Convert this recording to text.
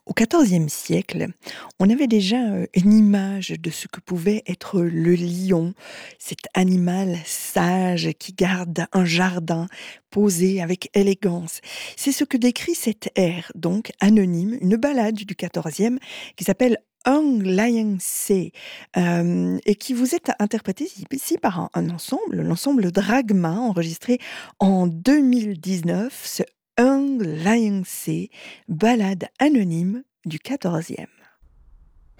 Au XIVe siècle, on avait déjà, une image de ce que pouvait être le lion, cet animal sage qui garde un jardin, posé avec élégance. C'est ce que décrit cet air donc anonyme, une ballade du XIVe qui s'appelle Ung Laing Se, et qui vous est interprétée ici par un ensemble, l'ensemble Dragma, enregistré en 2019, ce Ung Laing Se, ballade anonyme du XIVe.